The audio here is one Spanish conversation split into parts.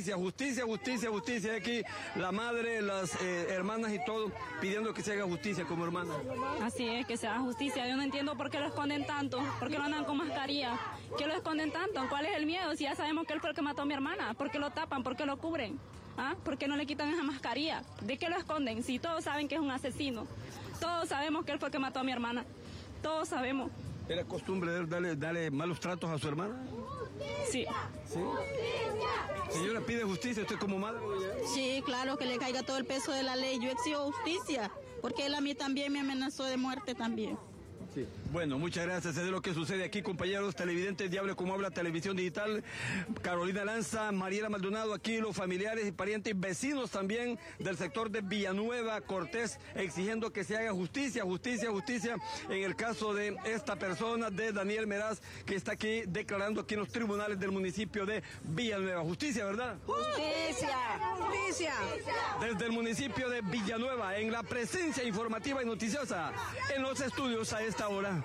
justicia, justicia, justicia, justicia. Aquí la madre, las hermanas y todo pidiendo que se haga justicia como hermana. Así es, que se haga justicia. Yo no entiendo por qué lo esconden tanto, por qué lo andan con mascarilla, qué lo esconden tanto, cuál es el miedo, si ya sabemos que él fue el que mató a mi hermana, por qué lo tapan, por qué lo cubren, ¿ah? ¿Por qué no le quitan esa mascarilla? ¿De qué lo esconden? Si todos saben que es un asesino, todos sabemos que él fue el que mató a mi hermana, todos sabemos. ¿Era costumbre darle malos tratos a su hermana? Sí. ¿Sí? Señora, ¿pide justicia usted como madre? Sí, claro, que le caiga todo el peso de la ley. Yo exijo justicia, porque él a mí también me amenazó de muerte también. Sí. Bueno, muchas gracias. Es de lo que sucede aquí, compañeros televidentes de Hable Como Habla Televisión Digital. Carolina Lanza, Mariela Maldonado, aquí los familiares y parientes y vecinos también del sector de Villanueva, Cortés, exigiendo que se haga justicia, justicia, justicia en el caso de esta persona, de Daniel Meraz, que está aquí declarando aquí en los tribunales del municipio de Villanueva. Justicia, ¿verdad? Justicia, justicia. Desde el municipio de Villanueva, en la presencia informativa y noticiosa, en los estudios a esta hora.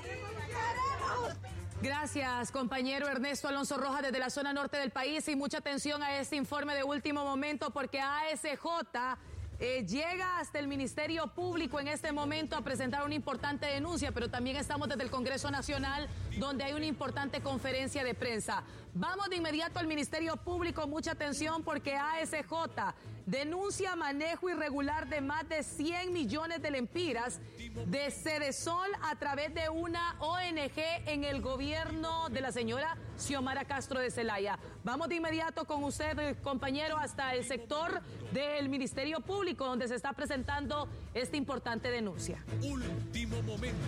Gracias, compañero Ernesto Alonso Rojas desde la zona norte del país, y mucha atención a este informe de último momento porque ASJ llega hasta el Ministerio Público en este momento a presentar una importante denuncia, pero también estamos desde el Congreso Nacional donde hay una importante conferencia de prensa. Vamos de inmediato al Ministerio Público, mucha atención porque ASJ denuncia manejo irregular de más de 100 millones de lempiras de Cedesol a través de una ONG en el gobierno de la señora Xiomara Castro de Celaya. Vamos de inmediato con usted, compañero, hasta el sector del Ministerio Público donde se está presentando esta importante denuncia. Último momento.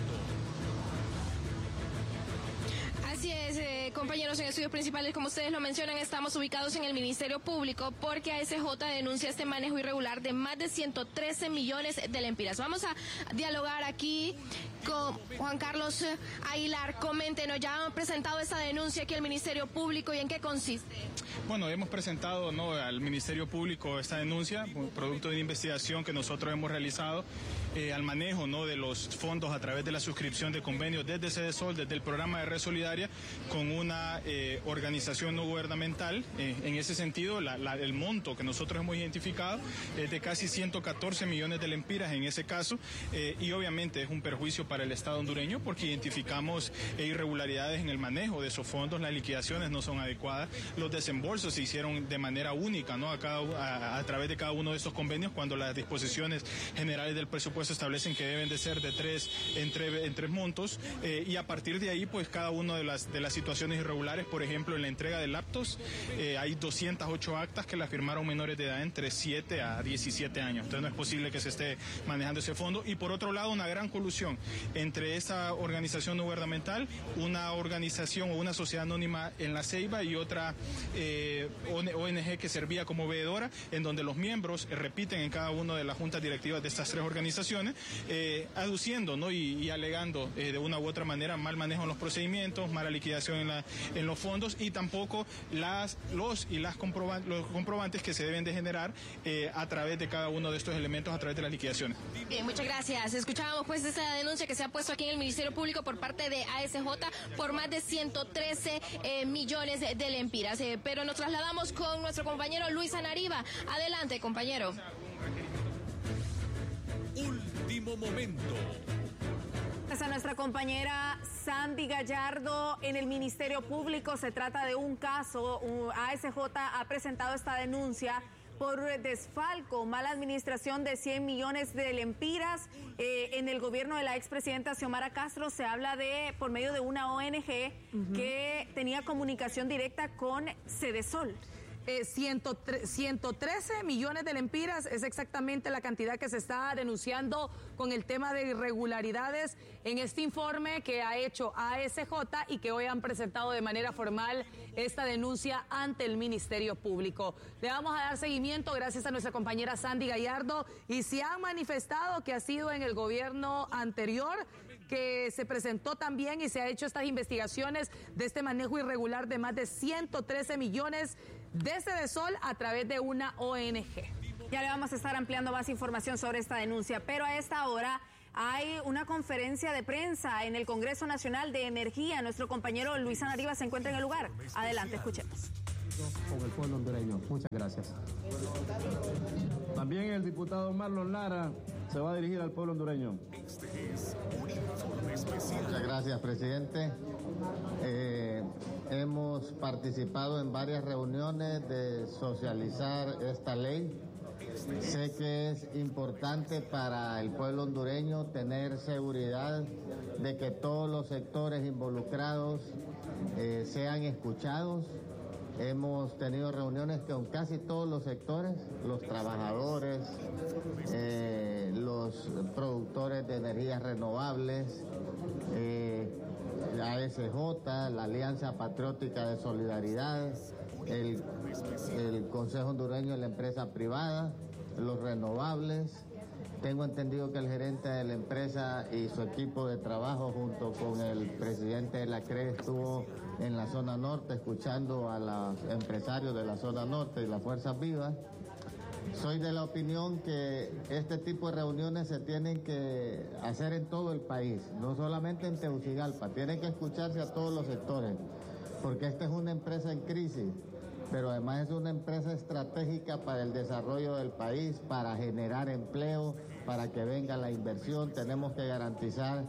Así es, compañeros, en estudios principales, como ustedes lo mencionan, estamos ubicados en el Ministerio Público porque ASJ denuncia este manejo irregular de más de 113 millones de lempiras. Vamos a dialogar aquí con Juan Carlos Aguilar. Coméntenos, ya han presentado esta denuncia aquí al Ministerio Público, ¿y en qué consiste? Bueno, hemos presentado al Ministerio Público esta denuncia, producto de una investigación que nosotros hemos realizado al manejo de los fondos a través de la suscripción de convenios desde Cedesol, desde el programa de Red Solidaria, con una organización no gubernamental. En ese sentido, el monto que nosotros hemos identificado es de casi 114 millones de lempiras en ese caso, y obviamente es un perjuicio para el Estado hondureño porque identificamos irregularidades en el manejo de esos fondos, las liquidaciones no son adecuadas, los desembolsos se hicieron de manera única, a través de cada uno de estos convenios, cuando las disposiciones generales del presupuesto establecen que deben de ser de en tres montos, y a partir de ahí, pues cada una de las situaciones irregulares, por ejemplo, en la entrega de laptops, hay 208 actas que las firmaron menores de edad entre 7 a 17 años. Entonces no es posible que se esté manejando ese fondo. Y por otro lado, una gran colusión entre esa organización no gubernamental, una organización o una sociedad anónima en La Ceiba y otra ONG que servía como veedora, en donde los miembros repiten en cada una de las juntas directivas de estas tres organizaciones, aduciendo y alegando de una u otra manera mal manejo en los procedimientos, mala liquidación en los fondos, y tampoco los comprobantes que se deben de generar a través de cada uno de estos elementos, a través de las liquidaciones. Bien, muchas gracias. Escuchábamos pues esta denuncia que se ha puesto aquí en el Ministerio Público por parte de ASJ por más de 113 millones de lempiras. Pero nos trasladamos con nuestro compañero Luis Anariba. Adelante, compañero. Último momento. A nuestra compañera Sandy Gallardo en el Ministerio Público. Se trata de un caso, ASJ ha presentado esta denuncia por desfalco, mala administración de 100 millones de lempiras en el gobierno de la expresidenta Xiomara Castro. Se habla por medio de una ONG que tenía comunicación directa con Cedesol. 113 millones de lempiras es exactamente la cantidad que se está denunciando con el tema de irregularidades en este informe que ha hecho ASJ y que hoy han presentado de manera formal esta denuncia ante el Ministerio Público. Le vamos a dar seguimiento gracias a nuestra compañera Sandy Gallardo, y se han manifestado que ha sido en el gobierno anterior que se presentó también y se ha hecho estas investigaciones de este manejo irregular de más de 113 millones de Cedesol a través de una ONG. Ya le vamos a estar ampliando más información sobre esta denuncia, pero a esta hora hay una conferencia de prensa en el Congreso Nacional de Energía. Nuestro compañero Luis Anariba se encuentra en el lugar. Adelante, escuchemos. con el pueblo hondureño. Muchas gracias. También el diputado Marlon Lara se va a dirigir al pueblo hondureño. Muchas gracias, presidente. Hemos participado en varias reuniones de socializar esta ley. Sé que es importante para el pueblo hondureño tener seguridad de que todos los sectores involucrados sean escuchados. Hemos tenido reuniones con casi todos los sectores, los trabajadores, los productores de energías renovables, la ASJ, la Alianza Patriótica de Solidaridad, el Consejo Hondureño de la Empresa Privada, los renovables. Tengo entendido que el gerente de la empresa y su equipo de trabajo junto con el presidente de la CRE estuvo en la zona norte escuchando a los empresarios de la zona norte y las fuerzas vivas. Soy de la opinión que este tipo de reuniones se tienen que hacer en todo el país, no solamente en Tegucigalpa, tienen que escucharse a todos los sectores, porque esta es una empresa en crisis, pero además es una empresa estratégica para el desarrollo del país, para generar empleo, para que venga la inversión. Tenemos que garantizar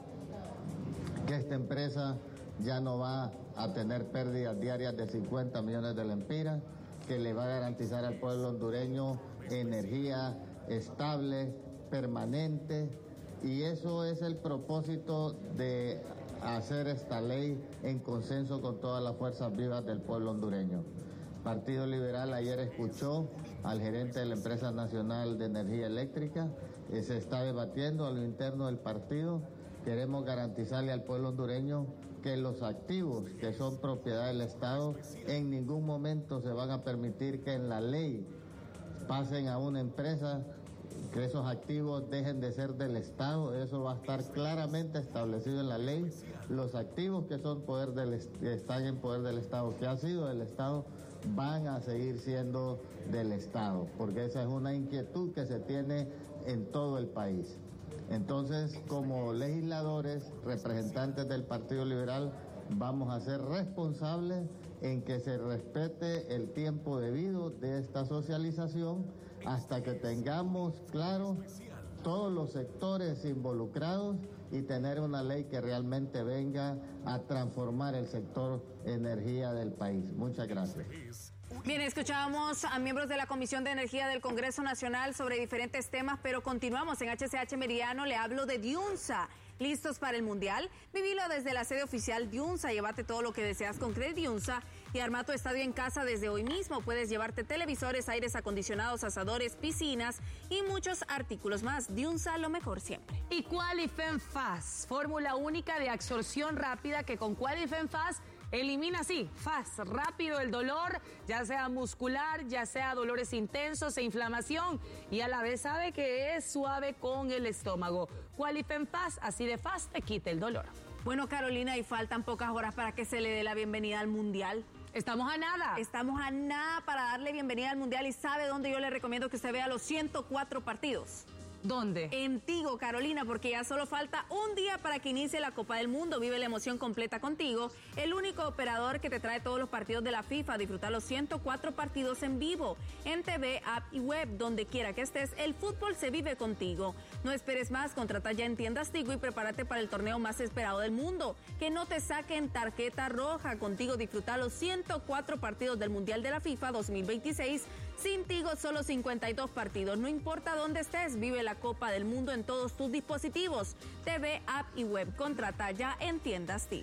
que esta empresa ya no va a tener pérdidas diarias de 50 millones de lempiras, que le va a garantizar al pueblo hondureño energía estable, permanente, y eso es el propósito de hacer esta ley en consenso con todas las fuerzas vivas del pueblo hondureño. Partido Liberal ayer escuchó al gerente de la Empresa Nacional de Energía Eléctrica, se está debatiendo a lo interno del partido. Queremos garantizarle al pueblo hondureño que los activos que son propiedad del Estado en ningún momento se van a permitir que en la ley pasen a una empresa, que esos activos dejen de ser del Estado. Eso va a estar claramente establecido en la ley. Los activos que son que están en poder del Estado, que han sido del Estado, van a seguir siendo del Estado, porque esa es una inquietud que se tiene en todo el país. Entonces, como legisladores, representantes del Partido Liberal, vamos a ser responsables en que se respete el tiempo debido de esta socialización hasta que tengamos claro todos los sectores involucrados y tener una ley que realmente venga a transformar el sector energía del país. Muchas gracias. Bien, escuchábamos a miembros de la Comisión de Energía del Congreso Nacional sobre diferentes temas, pero continuamos en HCH Meridiano. Le hablo de Diunsa. ¿Listos para el Mundial? Vivilo desde la sede oficial Diunsa. Llévate todo lo que deseas con Credit Diunsa y arma tu estadio en casa desde hoy mismo. Puedes llevarte televisores, aires acondicionados, asadores, piscinas y muchos artículos más. Diunsa, lo mejor siempre. Y Qualifen Fast, fórmula única de absorción rápida que con Qualifen Fast elimina así, fast, rápido el dolor, ya sea muscular, ya sea dolores intensos e inflamación, y a la vez sabe que es suave con el estómago. Qualifen Fast, así de fast, te quita el dolor. Bueno, Carolina, y faltan pocas horas para que se le dé la bienvenida al Mundial. Estamos a nada. Estamos a nada para darle bienvenida al Mundial, y ¿sabe dónde yo le recomiendo que usted vea los 104 partidos? ¿Dónde? En Tigo, Carolina, porque ya solo falta un día para que inicie la Copa del Mundo. Vive la emoción completa con Tigo, el único operador que te trae todos los partidos de la FIFA. Disfruta los 104 partidos en vivo, en TV, app y web. Donde quiera que estés, el fútbol se vive contigo. No esperes más, contrata ya en tiendas Tigo y prepárate para el torneo más esperado del mundo. Que no te saquen tarjeta roja. Contigo disfruta los 104 partidos del Mundial de la FIFA 2026. Sin Tigo, solo 52 partidos. No importa dónde estés, vive la Copa del Mundo en todos tus dispositivos. TV, app y web. Contrata ya en tiendas Tigo.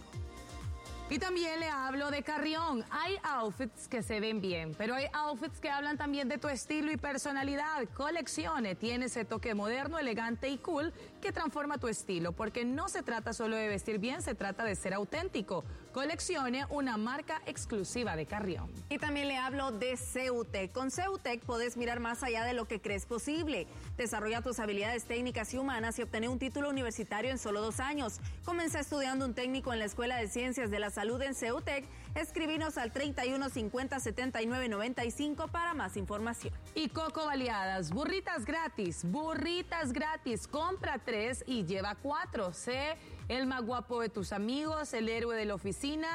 Y también le hablo de Carrión. Hay outfits que se ven bien, pero hay outfits que hablan también de tu estilo y personalidad. Coleccione tiene ese toque moderno, elegante y cool que transforma tu estilo, porque no se trata solo de vestir bien, se trata de ser auténtico. Coleccione, una marca exclusiva de Carrión. Y también le hablo de Ceutec. Con Ceutec puedes mirar más allá de lo que crees posible. Desarrolla tus habilidades técnicas y humanas y obtener un título universitario en solo 2 años. Comienza estudiando un técnico en la Escuela de Ciencias de la Salud en Ceutec. Escribinos al 31 50 79 95 para más información. Y Coco Baleadas, burritas gratis, compra 3 y lleva 4. Sé el más guapo de tus amigos, el héroe de la oficina,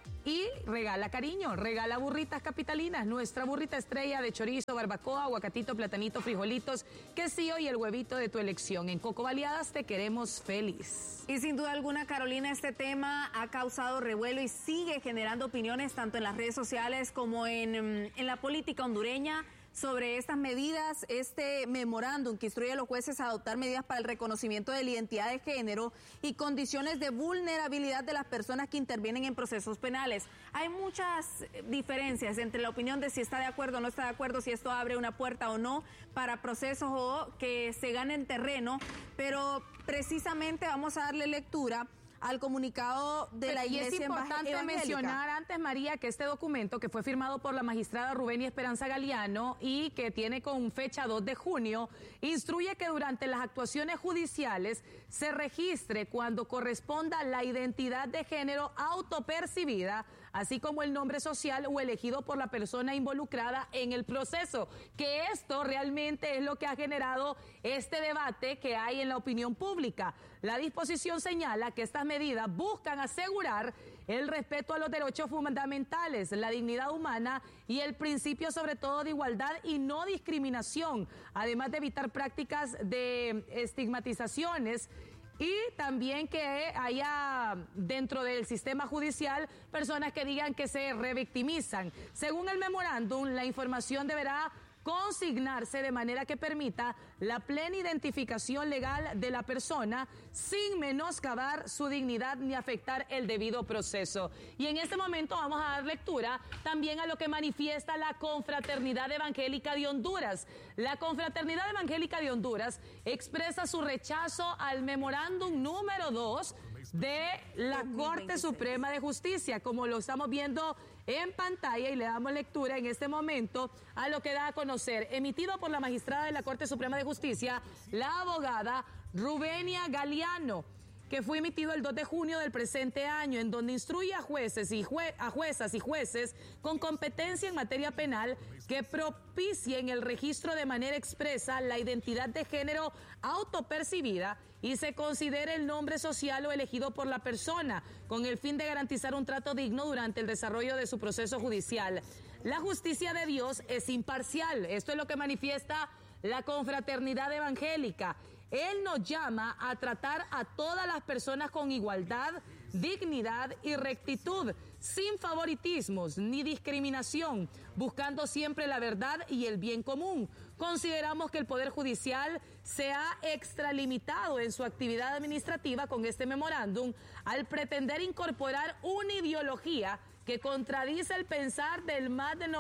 Y regala cariño, regala burritas capitalinas, nuestra burrita estrella de chorizo, barbacoa, aguacatito, platanito, frijolitos, quesillo y el huevito de tu elección. En Coco Baleadas te queremos feliz. Y sin duda alguna, Carolina, este tema ha causado revuelo y sigue generando opiniones tanto en las redes sociales como en la política hondureña sobre estas medidas, este memorándum que instruye a los jueces a adoptar medidas para el reconocimiento de la identidad de género y condiciones de vulnerabilidad de las personas que intervienen en procesos penales. Hay muchas diferencias entre la opinión de si está de acuerdo o no está de acuerdo, si esto abre una puerta o no para procesos o que se ganen terreno, pero precisamente vamos a darle lectura al comunicado de la Iglesia Evangélica. Es importante mencionar antes, María, que este documento, que fue firmado por la magistrada Rubenia Esperanza Galeano y que tiene con fecha 2 de junio, instruye que durante las actuaciones judiciales se registre cuando corresponda la identidad de género autopercibida, así como el nombre social o elegido por la persona involucrada en el proceso, que esto realmente es lo que ha generado este debate que hay en la opinión pública. La disposición señala que estas medidas buscan asegurar el respeto a los derechos fundamentales, la dignidad humana y el principio sobre todo de igualdad y no discriminación, además de evitar prácticas de estigmatizaciones y también que haya dentro del sistema judicial personas que digan que se revictimizan. Según el memorándum, la información deberá consignarse de manera que permita la plena identificación legal de la persona sin menoscabar su dignidad ni afectar el debido proceso. Y en este momento vamos a dar lectura también a lo que manifiesta la Confraternidad Evangélica de Honduras. La Confraternidad Evangélica de Honduras expresa su rechazo al memorándum número 2 de la Corte Suprema de Justicia, como lo estamos viendo en pantalla, y le damos lectura en este momento a lo que da a conocer, emitido por la magistrada de la Corte Suprema de Justicia, la abogada Rubenia Galeano, que fue emitido el 2 de junio del presente año, en donde instruye a jueces y juezas y jueces con competencia en materia penal que propicien el registro de manera expresa la identidad de género autopercibida y se considere el nombre social o elegido por la persona, con el fin de garantizar un trato digno durante el desarrollo de su proceso judicial. La justicia de Dios es imparcial. Esto es lo que manifiesta la Confraternidad Evangélica. Él nos llama a tratar a todas las personas con igualdad, dignidad y rectitud, sin favoritismos ni discriminación, buscando siempre la verdad y el bien común. Consideramos que el Poder Judicial se ha extralimitado en su actividad administrativa con este memorándum al pretender incorporar una ideología que contradice el pensar del más del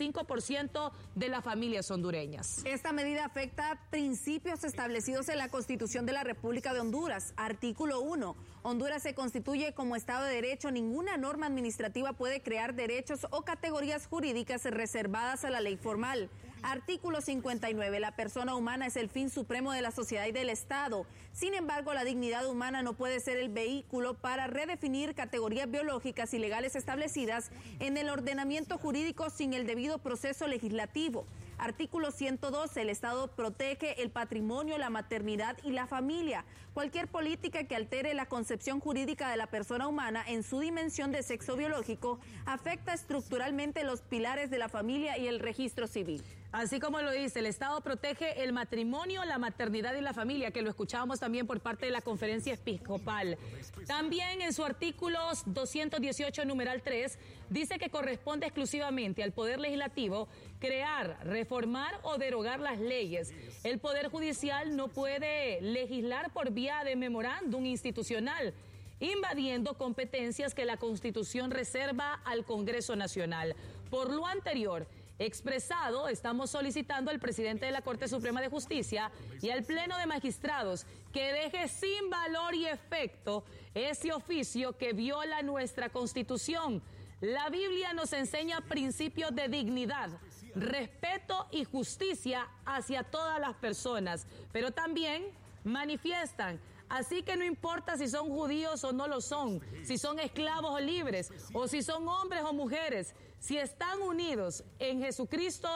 95% de las familias hondureñas. Esta medida afecta principios establecidos en la Constitución de la República de Honduras. Artículo 1. Honduras se constituye como Estado de Derecho. Ninguna norma administrativa puede crear derechos o categorías jurídicas reservadas a la ley formal. Artículo 59. La persona humana es el fin supremo de la sociedad y del Estado. Sin embargo, la dignidad humana no puede ser el vehículo para redefinir categorías biológicas y legales establecidas en el ordenamiento jurídico sin el debido proceso legislativo. Artículo 112. El Estado protege el patrimonio, la maternidad y la familia. Cualquier política que altere la concepción jurídica de la persona humana en su dimensión de sexo biológico afecta estructuralmente los pilares de la familia y el registro civil. Así como lo dice, el Estado protege el matrimonio, la maternidad y la familia, que lo escuchábamos también por parte de la Conferencia Episcopal. También en su artículo 218, numeral 3, dice que corresponde exclusivamente al Poder Legislativo crear, reformar o derogar las leyes. El Poder Judicial no puede legislar por vía de memorándum institucional, invadiendo competencias que la Constitución reserva al Congreso Nacional. Por lo anterior expresado, estamos solicitando al presidente de la Corte Suprema de Justicia y al Pleno de Magistrados que deje sin valor y efecto ese oficio que viola nuestra Constitución. La Biblia nos enseña principios de dignidad, respeto y justicia hacia todas las personas, pero también manifiestan. Así que no importa si son judíos o no lo son, si son esclavos o libres, o si son hombres o mujeres, si están unidos en Jesucristo,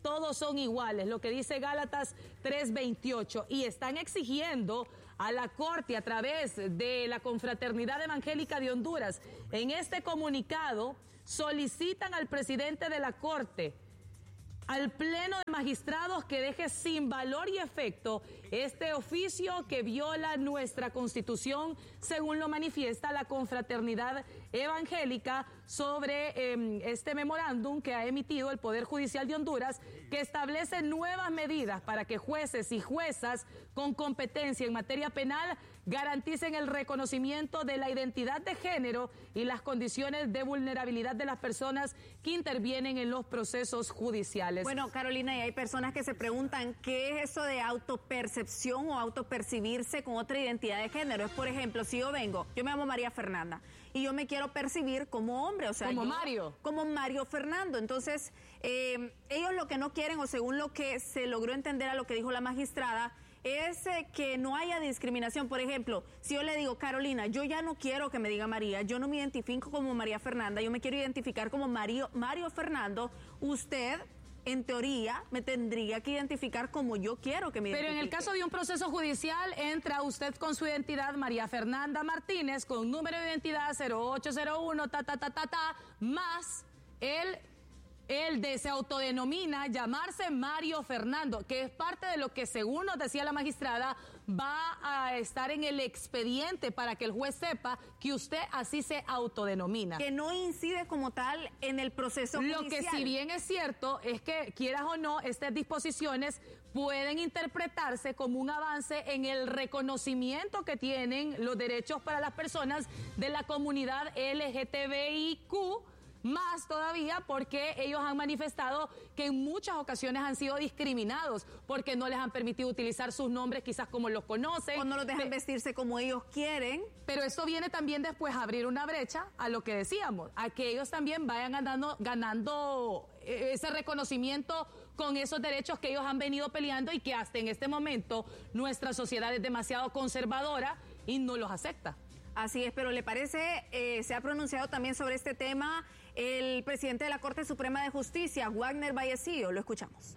todos son iguales, lo que dice Gálatas 3:28, y están exigiendo a la Corte a través de la Confraternidad Evangélica de Honduras. En este comunicado solicitan al presidente de la Corte, al Pleno de Magistrados, que deje sin valor y efecto este oficio que viola nuestra Constitución, según lo manifiesta la Confraternidad Evangélica sobre este memorándum que ha emitido el Poder Judicial de Honduras, que establece nuevas medidas para que jueces y juezas con competencia en materia penal garanticen el reconocimiento de la identidad de género y las condiciones de vulnerabilidad de las personas que intervienen en los procesos judiciales. Bueno, Carolina, y hay personas que se preguntan qué es eso de autopercepción o autopercibirse con otra identidad de género. Es, por ejemplo, si yo me llamo María Fernanda y yo me quiero percibir como hombre, o sea, como Mario. Como Mario Fernando. Entonces, ellos lo que no quieren, o según lo que se logró entender a lo que dijo la magistrada, es que no haya discriminación. Por ejemplo, si yo le digo, Carolina, yo ya no quiero que me diga María, yo no me identifico como María Fernanda, yo me quiero identificar como Mario Fernando, usted, en teoría, me tendría que identificar como yo quiero que me identifique. Pero en el caso de un proceso judicial, entra usted con su identidad María Fernanda Martínez, con número de identidad 0801, más él se autodenomina llamarse Mario Fernando, que es parte de lo que, según nos decía la magistrada, va a estar en el expediente para que el juez sepa que usted así se autodenomina. Que no incide como tal en el proceso judicial. Lo que si bien es cierto es que, quieras o no, estas disposiciones pueden interpretarse como un avance en el reconocimiento que tienen los derechos para las personas de la comunidad LGTBIQ, más todavía porque ellos han manifestado que en muchas ocasiones han sido discriminados porque no les han permitido utilizar sus nombres quizás como los conocen. O no los dejan vestirse como ellos quieren. Pero esto viene también después a abrir una brecha a lo que decíamos, a que ellos también vayan ganando ese reconocimiento con esos derechos que ellos han venido peleando y que hasta en este momento nuestra sociedad es demasiado conservadora y no los acepta. Así es, pero ¿le parece? Se ha pronunciado también sobre este tema el presidente de la Corte Suprema de Justicia, Wagner Vallecillo. Lo escuchamos.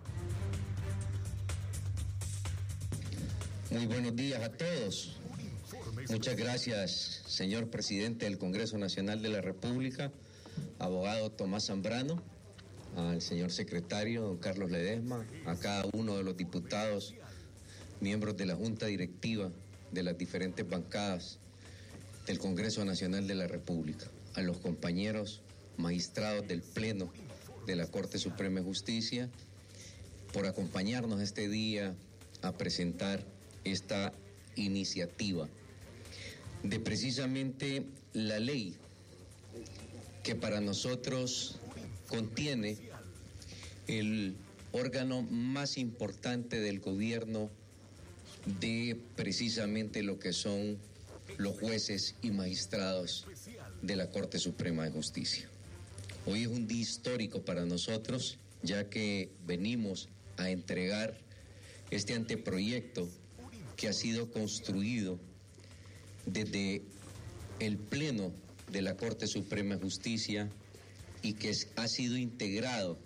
Muy buenos días a todos. Muchas gracias, señor presidente del Congreso Nacional de la República, abogado Tomás Zambrano, al señor secretario, don Carlos Ledesma, a cada uno de los diputados, miembros de la Junta Directiva de las diferentes bancadas del Congreso Nacional de la República, a los compañeros magistrados del Pleno de la Corte Suprema de Justicia, por acompañarnos este día a presentar esta iniciativa de precisamente la ley que para nosotros contiene el órgano más importante del gobierno de precisamente lo que son los jueces y magistrados de la Corte Suprema de Justicia. Hoy es un día histórico para nosotros, ya que venimos a entregar este anteproyecto que ha sido construido desde el Pleno de la Corte Suprema de Justicia y que ha sido integrado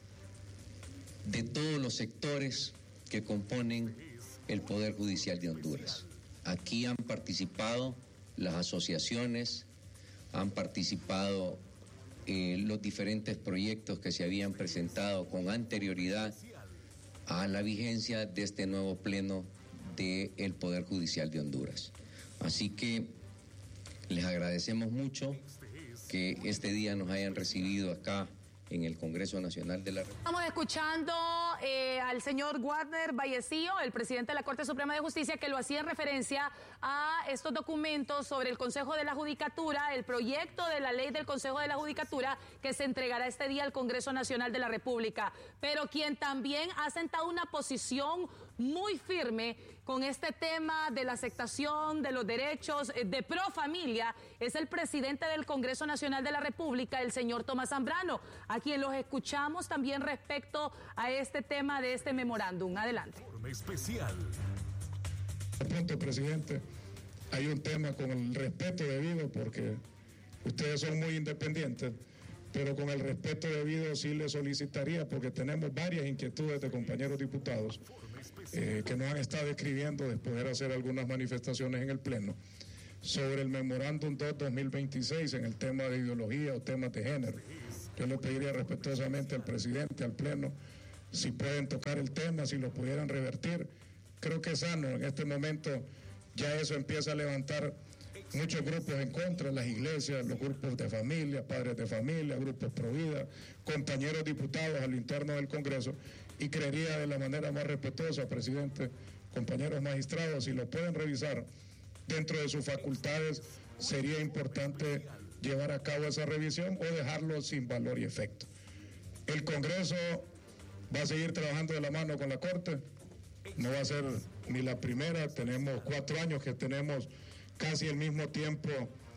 de todos los sectores que componen el Poder Judicial de Honduras. Aquí han participado las asociaciones, han participado los diferentes proyectos que se habían presentado con anterioridad a la vigencia de este nuevo pleno del Poder Judicial de Honduras. Así que les agradecemos mucho que este día nos hayan recibido acá en el Congreso Nacional de la República. Estamos escuchando al señor Wagner Vallecillo, el presidente de la Corte Suprema de Justicia, que lo hacía en referencia a estos documentos sobre el Consejo de la Judicatura, el proyecto de la ley del Consejo de la Judicatura que se entregará este día al Congreso Nacional de la República. Pero quien también ha sentado una posición muy firme con este tema de la aceptación de los derechos de pro familia es el presidente del Congreso Nacional de la República, el señor Tomás Zambrano, a quien los escuchamos también respecto a este tema de este memorándum. Adelante. Especial. Punto, presidente, hay un tema con el respeto debido porque ustedes son muy independientes, pero con el respeto debido sí le solicitaría, porque tenemos varias inquietudes de compañeros diputados que nos han estado escribiendo después de hacer algunas manifestaciones en el Pleno sobre el memorándum 2-2026 en el tema de ideología o temas de género. Yo le pediría respetuosamente al presidente, al Pleno, si pueden tocar el tema, si lo pudieran revertir. Creo que es sano, en este momento ya eso empieza a levantar muchos grupos en contra, las iglesias, los grupos de familia, padres de familia, grupos pro vida, compañeros diputados al interno del Congreso, y creería de la manera más respetuosa, presidente, compañeros magistrados, si lo pueden revisar dentro de sus facultades, sería importante llevar a cabo esa revisión o dejarlo sin valor y efecto. El Congreso va a seguir trabajando de la mano con la Corte, no va a ser ni la primera, tenemos 4 años que tenemos casi el mismo tiempo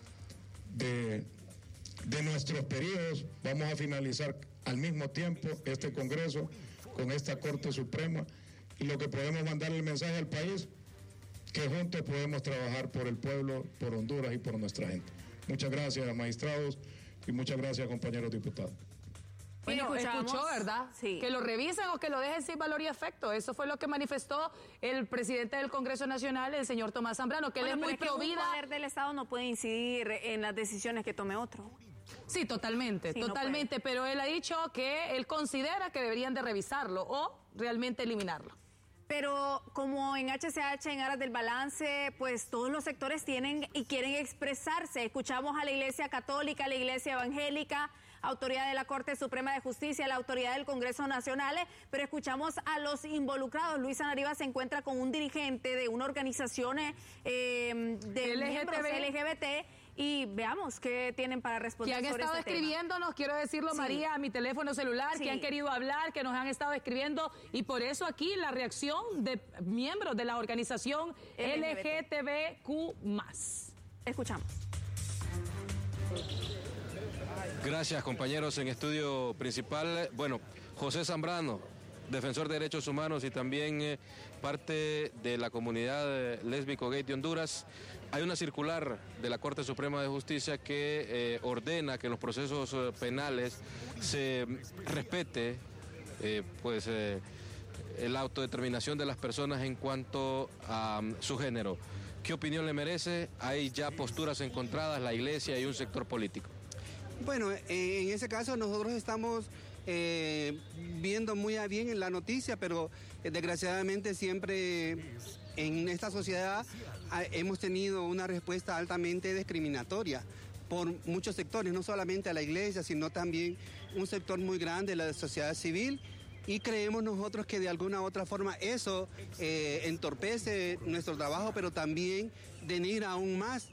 de nuestros periodos, vamos a finalizar al mismo tiempo este Congreso con esta Corte Suprema, y lo que podemos mandar el mensaje al país, que juntos podemos trabajar por el pueblo, por Honduras y por nuestra gente. Muchas gracias, magistrados, y muchas gracias, compañeros diputados. Bueno, escuchó, ¿verdad? Sí. Que lo revisen o que lo dejen sin valor y efecto. Eso fue lo que manifestó el presidente del Congreso Nacional, el señor Tomás Zambrano, que él es muy pro vida. El poder del Estado no puede incidir en las decisiones que tome otro. Sí, totalmente, Sí, totalmente, no pero él ha dicho que él considera que deberían de revisarlo o realmente eliminarlo. Pero como en HCH, en aras del balance, pues todos los sectores tienen y quieren expresarse. Escuchamos a la Iglesia Católica, a la Iglesia Evangélica, autoridad de la Corte Suprema de Justicia, la autoridad del Congreso Nacional, pero escuchamos a los involucrados. Luis Anariva se encuentra con un dirigente de una organización de miembros LGBT, y veamos qué tienen para responder. Que han sobre estado este escribiéndonos, quiero decirlo, Sí. María, a mi teléfono celular, Sí. que han querido hablar, que nos han estado escribiendo, y por eso aquí la reacción de miembros de la organización LGTBQ+. Escuchamos. Gracias, compañeros. En estudio principal, bueno, José Zambrano, defensor de derechos humanos y también parte de la comunidad lésbico-gay de Honduras. Hay una circular de la Corte Suprema de Justicia que ordena que en los procesos penales se respete la autodeterminación de las personas en cuanto a su género. ¿Qué opinión le merece? Hay ya posturas encontradas, la Iglesia y un sector político. Bueno, en ese caso nosotros estamos viendo muy a bien en la noticia, pero desgraciadamente siempre en esta sociedad hemos tenido una respuesta altamente discriminatoria por muchos sectores, no solamente a la Iglesia, sino también un sector muy grande de la sociedad civil, y creemos nosotros que de alguna u otra forma eso entorpece nuestro trabajo, pero también denigra aún más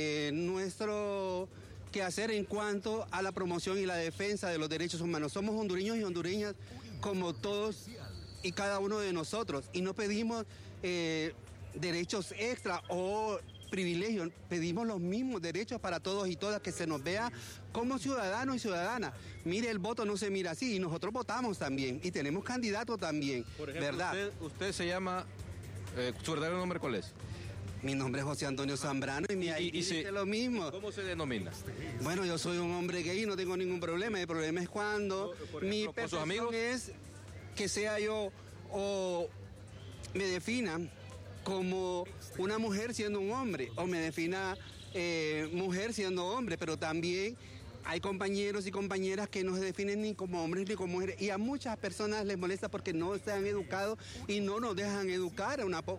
nuestro quehacer en cuanto a la promoción y la defensa de los derechos humanos. Somos hondureños y hondureñas como todos y cada uno de nosotros, y no pedimos derechos extra o privilegios, pedimos los mismos derechos para todos y todas, que se nos vea como ciudadanos y ciudadanas. Mire, el voto no se mira así, y nosotros votamos también, y tenemos candidatos también. Por ejemplo, ¿verdad? Usted se llama, ¿su verdadero nombre cuál es? Mi nombre es José Antonio Zambrano y mi ID dice lo mismo. ¿Cómo se denomina? Bueno, yo soy un hombre gay y no tengo ningún problema. El problema es cuando mi percepción es que sea yo o me defina como una mujer siendo un hombre, o me defina mujer siendo hombre, pero también hay compañeros y compañeras que no se definen ni como hombres ni como mujeres, y a muchas personas les molesta porque no están educados y no nos dejan educar a una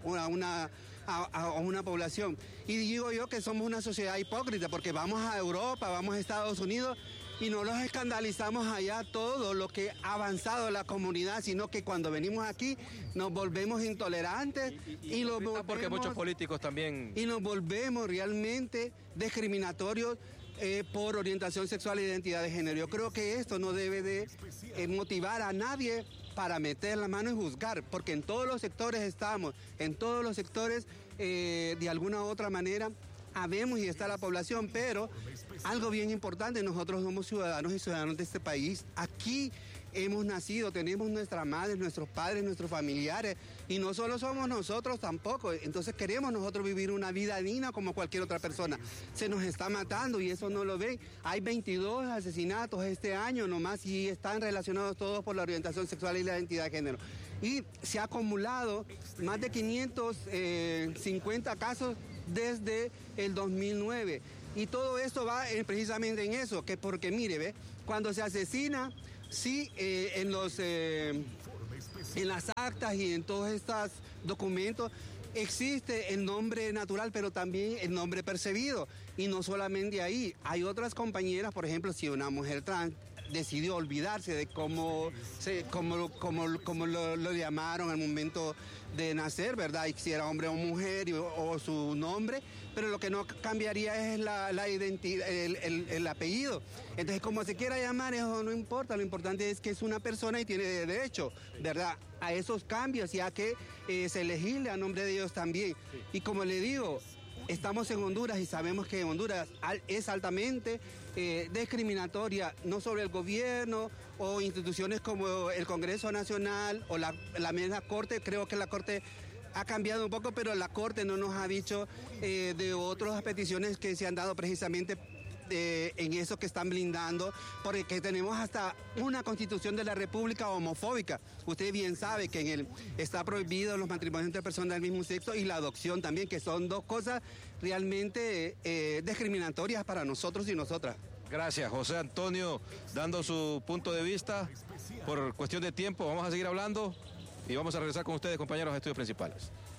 población. Y digo yo que somos una sociedad hipócrita, porque vamos a Europa, vamos a Estados Unidos y no los escandalizamos allá todo lo que ha avanzado la comunidad, sino que cuando venimos aquí nos volvemos intolerantes y los volvemos, porque muchos políticos también, y nos volvemos realmente discriminatorios por orientación sexual e identidad de género. Yo creo que esto no debe de motivar a nadie para meter la mano y juzgar, porque en todos los sectores estamos, en todos los sectores de alguna u otra manera habemos y está la población, pero algo bien importante, nosotros somos ciudadanos y ciudadanos de este país. Aquí hemos nacido, tenemos nuestras madres, nuestros padres, nuestros familiares, y no solo somos nosotros tampoco. Entonces queremos nosotros vivir una vida digna como cualquier otra persona. Se nos está matando y eso no lo ven. Hay 22 asesinatos este año nomás y están relacionados todos por la orientación sexual y la identidad de género. Y se ha acumulado más de 550 casos desde el 2009. Y todo esto va precisamente en eso, que porque mire, ¿ve? Cuando se asesina, sí, en las actas y en todos estos documentos existe el nombre natural, pero también el nombre percibido. Y no solamente ahí, hay otras compañeras, por ejemplo, si una mujer trans decidió olvidarse de cómo lo llamaron al momento de nacer, ¿verdad? Y si era hombre o mujer o su nombre, pero lo que no cambiaría es la identidad, el apellido. Entonces, como se quiera llamar, eso no importa, lo importante es que es una persona y tiene derecho, ¿verdad?, a esos cambios, ya que se legisle a nombre de ellos también. Y como le digo, estamos en Honduras y sabemos que Honduras es altamente discriminatoria, no sobre el gobierno o instituciones como el Congreso Nacional o la misma Corte. Creo que la Corte ha cambiado un poco, pero la Corte no nos ha dicho de otras peticiones que se han dado precisamente en eso que están blindando, porque tenemos hasta una Constitución de la República homofóbica. Usted bien sabe que está prohibido los matrimonios entre personas del mismo sexo y la adopción también, que son dos cosas realmente discriminatorias para nosotros y nosotras. Gracias, José Antonio, dando su punto de vista. Por cuestión de tiempo vamos a seguir hablando y vamos a regresar con ustedes, compañeros, a Estudios Principales.